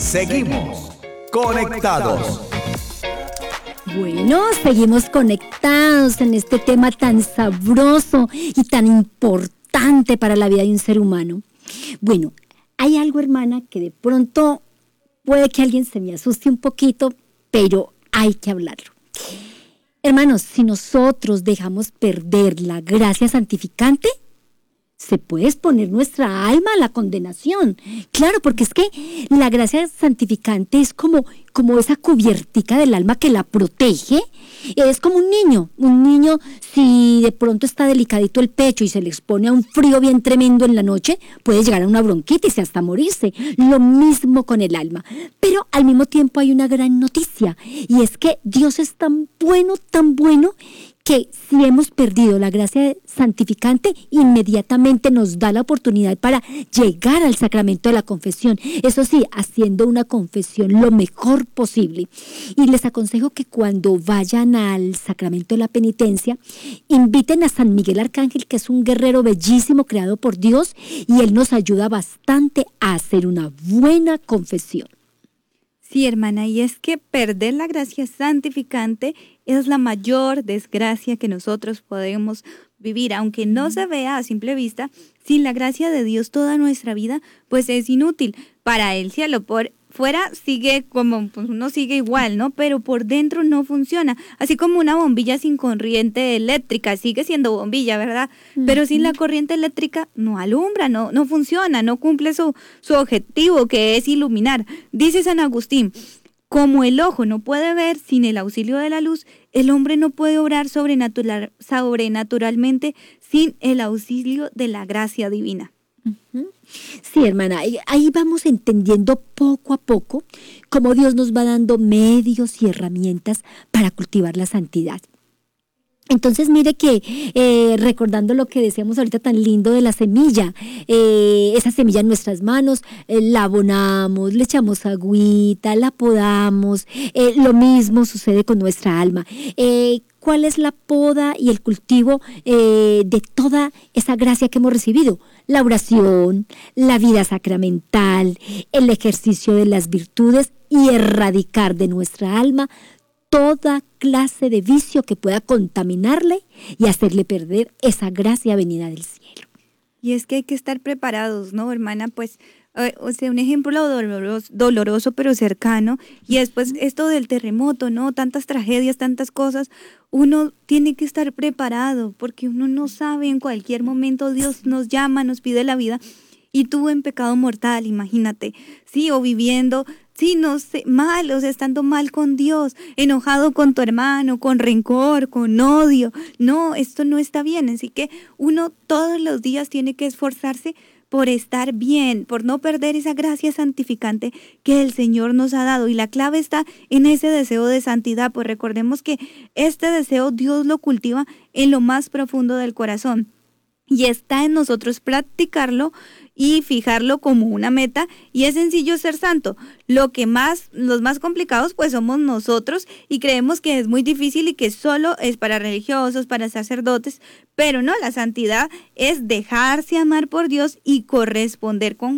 Seguimos conectados. Bueno, seguimos conectados en este tema tan sabroso y tan importante para la vida de un ser humano. Bueno, hay algo, hermana, que de pronto puede que alguien se me asuste un poquito, pero hay que hablarlo. Hermanos, si nosotros dejamos perder la gracia santificante, se puede exponer nuestra alma a la condenación. Claro, porque es que la gracia santificante es como esa cubiertica del alma que la protege. Es como un niño si de pronto está delicadito el pecho y se le expone a un frío bien tremendo en la noche, puede llegar a una bronquitis y hasta morirse. Lo mismo con el alma. Pero al mismo tiempo hay una gran noticia, y es que Dios es tan bueno, que si hemos perdido la gracia santificante, inmediatamente nos da la oportunidad para llegar al sacramento de la confesión. Eso sí, haciendo una confesión lo mejor posible. Y les aconsejo que cuando vayan al sacramento de la penitencia, inviten a San Miguel Arcángel, que es un guerrero bellísimo creado por Dios, y él nos ayuda bastante a hacer una buena confesión. Sí, hermana, y es que perder la gracia santificante es la mayor desgracia que nosotros podemos vivir, aunque no se vea a simple vista. Sin la gracia de Dios toda nuestra vida pues es inútil. Para el cielo, por fuera sigue como, pues uno sigue igual, ¿no? Pero por dentro no funciona. Así como una bombilla sin corriente eléctrica, sigue siendo bombilla, ¿verdad? Pero sin la corriente eléctrica no alumbra, no funciona, no cumple su objetivo, que es iluminar. Dice San Agustín: como el ojo no puede ver sin el auxilio de la luz, el hombre no puede obrar sobrenaturalmente sin el auxilio de la gracia divina. Sí, hermana, ahí vamos entendiendo poco a poco cómo Dios nos va dando medios y herramientas para cultivar la santidad. Entonces mire que recordando lo que decíamos ahorita tan lindo de la semilla, esa semilla en nuestras manos, la abonamos, le echamos agüita, la podamos, lo mismo sucede con nuestra alma. ¿Cuál es la poda y el cultivo de toda esa gracia que hemos recibido? La oración, la vida sacramental, el ejercicio de las virtudes y erradicar de nuestra alma toda clase de vicio que pueda contaminarle y hacerle perder esa gracia venida del cielo. Y es que hay que estar preparados, ¿no, hermana? Pues, un ejemplo doloroso pero cercano, y después esto del terremoto, ¿no? Tantas tragedias, tantas cosas, uno tiene que estar preparado, porque uno no sabe, en cualquier momento Dios nos llama, nos pide la vida, y tú en pecado mortal, imagínate, sí, o viviendo, sí, no sé, mal, o sea, estando mal con Dios, enojado con tu hermano, con rencor, con odio. No, esto no está bien, así que uno todos los días tiene que esforzarse por estar bien, por no perder esa gracia santificante que el Señor nos ha dado. Y la clave está en ese deseo de santidad, pues recordemos que este deseo Dios lo cultiva en lo más profundo del corazón. Y está en nosotros practicarlo y fijarlo como una meta, y es sencillo ser santo. Los más complicados pues somos nosotros, y creemos que es muy difícil y que solo es para religiosos, para sacerdotes, pero no, la santidad es dejarse amar por Dios y corresponder con